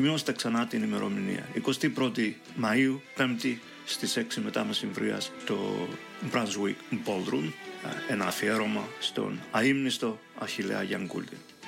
Σημειώστε ξανά την ημερομηνία. 21η Μαΐου, 5η στις 6 μετά μεσημβρίας, το Brunswick Ballroom. Ένα αφιέρωμα στον αείμνηστο Αχιλλέα Γιανγκούλη.